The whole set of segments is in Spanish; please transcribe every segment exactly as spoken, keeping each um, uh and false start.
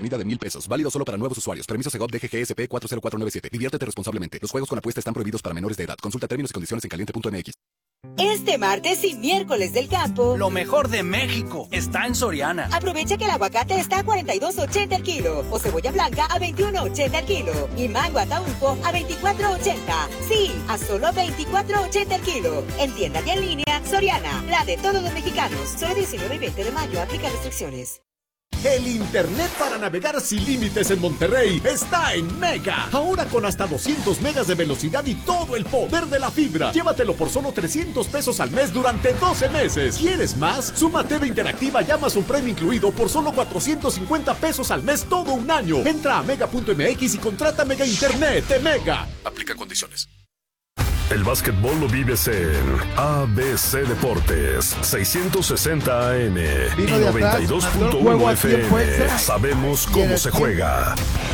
bienvenida de mil pesos. Válido solo para nuevos usuarios. Permiso Segov D G G S P cuatro cero cuatro nueve siete. Diviértete responsablemente. Los juegos con apuesta están prohibidos para menores de edad. Consulta términos y condiciones en caliente punto m x. Este martes y miércoles del campo, lo mejor de México está en Soriana. Aprovecha que el aguacate está a cuarenta y dos ochenta el kilo, o cebolla blanca a veintiuno ochenta el kilo, y mango ataulfo a veinticuatro ochenta. Sí, a solo veinticuatro ochenta el kilo. En tienda y en línea, Soriana, la de todos los mexicanos. Solo diecinueve y veinte de mayo, aplica restricciones. El internet para navegar sin límites en Monterrey está en Mega. Ahora con hasta doscientos megas de velocidad y todo el poder de la fibra. Llévatelo por solo trescientos pesos al mes durante doce meses. ¿Quieres más? Suma T V Interactiva y Amazon Prime incluido por solo cuatrocientos cincuenta pesos al mes todo un año. Entra a mega punto m x y contrata Mega Internet de Mega. Aplica condiciones. El básquetbol lo vives en A B C Deportes, seiscientos sesenta A M y noventa y dos punto uno F M. Sabemos cómo se juega.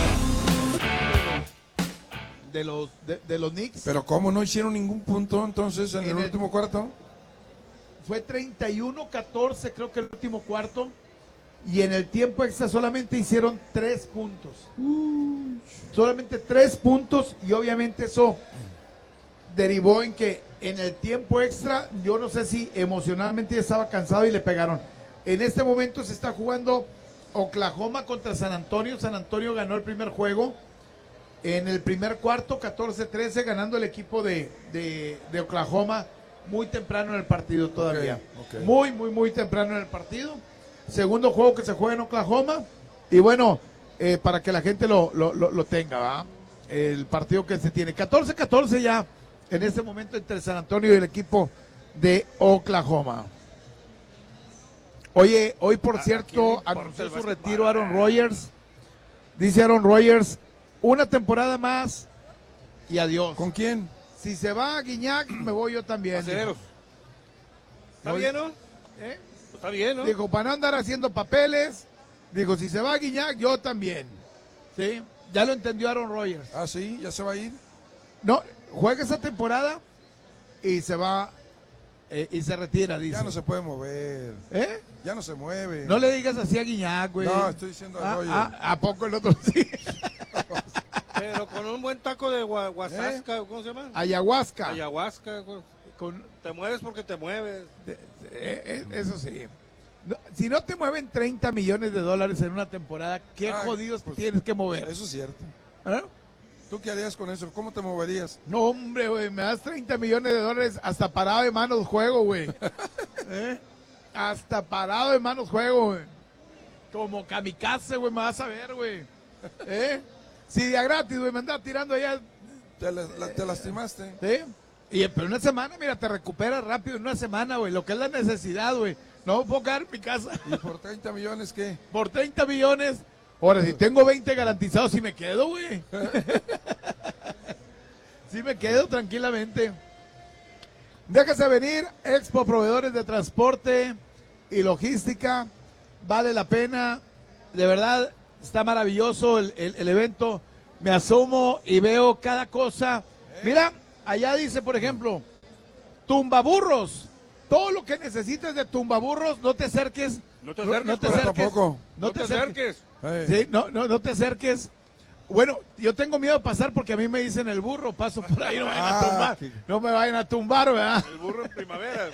De los, de, de los Knicks. Pero ¿cómo no hicieron ningún punto entonces en, en el, el último cuarto? Fue treinta y uno catorce creo que el último cuarto. Y en el tiempo extra solamente hicieron tres puntos. Uh. Solamente tres puntos y obviamente eso derivó en que en el tiempo extra, yo no sé si emocionalmente ya estaba cansado y le pegaron. En este momento se está jugando Oklahoma contra San Antonio. San Antonio ganó el primer juego. En el primer cuarto, catorce trece, ganando el equipo de, de, de Oklahoma muy temprano en el partido todavía. Okay, okay. Muy, muy, muy temprano en el partido. Segundo juego que se juega en Oklahoma. Y bueno, eh, para que la gente lo, lo, lo, lo tenga, ¿va? El partido que se tiene. catorce catorce ya. En este momento entre San Antonio y el equipo de Oklahoma. Oye, hoy por cierto anunció su retiro Aaron Rodgers. Dice Aaron Rodgers, una temporada más y adiós. ¿Con quién? Si se va a Guiñac, me voy yo también. Acereros. ¿Está Voy... bien, no? ¿Eh? Está bien, ¿no? Digo, para no andar haciendo papeles, digo, si se va a Guiñac, yo también. ¿Sí? Ya lo entendió Aaron Rodgers. Ah, sí, ya se va a ir. No, juega esa temporada y se va eh, y se retira, dice. Ya no se puede mover. ¿Eh? Ya no se mueve. No le digas así a Guiñac, güey. No, estoy diciendo a Rodgers. Ah, ah, ¿a poco el otro sí? Pero con un buen taco de guasasca, ¿eh? ¿Cómo se llama? Ayahuasca. Ayahuasca. Con... Te mueves porque te mueves. De, de, de, eso sí. No, si no te mueven treinta millones de dólares en una temporada, ¿qué Ay, jodidos pues, tienes que mover? Eso es cierto. ¿Eh? ¿Tú qué harías con eso? ¿Cómo te moverías? No, hombre, güey, me das treinta millones de dólares hasta parado de manos juego, güey. ¿Eh? Hasta parado de manos juego, güey. Como kamikaze, güey, me vas a ver, güey. ¿Eh? Si de a gratis, güey, me andaba tirando allá. Te, la, la, te lastimaste. ¿Sí? Y pero una semana, mira, te recuperas rápido en una semana, güey. Lo que es la necesidad, güey. No me puedo quedar en mi casa. ¿Y por treinta millones qué? Por treinta millones. Ahora, si tengo veinte garantizados, sí me quedo, güey. Sí me quedo tranquilamente. Déjese venir, Expo Proveedores de Transporte y Logística. Vale la pena. De verdad, está maravilloso el, el, el evento. Me asomo y veo cada cosa. Mira, allá dice, por ejemplo, tumbaburros. Todo lo que necesites de tumbaburros, no te acerques. No te acerques. No te acerques. Tampoco. No, no te acerques. acerques. Sí, no, no, no te acerques. Bueno, yo tengo miedo de pasar porque a mí me dicen el burro, paso por ahí, no me vayan a tumbar. No me vayan a tumbar, ¿verdad? El burro en primavera.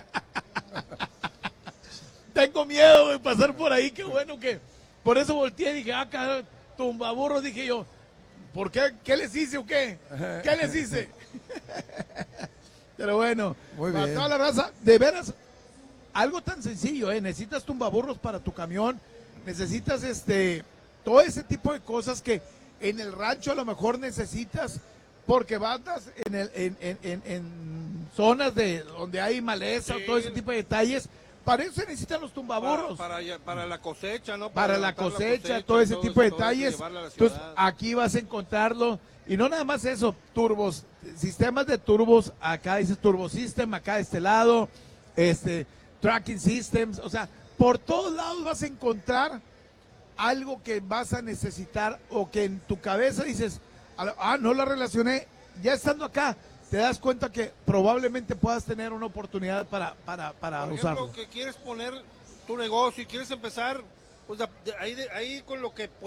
Tengo miedo de pasar por ahí, qué bueno que... Por eso volteé y dije, ah, cabrón, tumbaburros, dije yo. ¿Por qué? ¿Qué les hice o qué? ¿Qué les hice? Pero bueno, muy para bien. Toda la raza, de veras, algo tan sencillo, ¿eh? Necesitas tumbaburros para tu camión, necesitas este, todo ese tipo de cosas que en el rancho a lo mejor necesitas, porque vas en, el, en, en, en, en zonas de donde hay maleza, sí. Todo ese tipo de detalles. Para eso se necesitan los tumbaburros. Para, para, para la cosecha, ¿no? Para, para la, cosecha, la cosecha, todo ese todo tipo de detalles. Entonces, aquí vas a encontrarlo. Y no nada más eso, turbos, sistemas de turbos, acá dice Turbo System, acá de este lado, este, Tracking Systems, o sea, por todos lados vas a encontrar algo que vas a necesitar o que en tu cabeza dices, ah, no la relacioné, ya estando acá, te das cuenta que probablemente puedas tener una oportunidad para, para, para Por usarlo. ejemplo, que quieres poner tu negocio y quieres empezar, pues ahí, ahí con lo que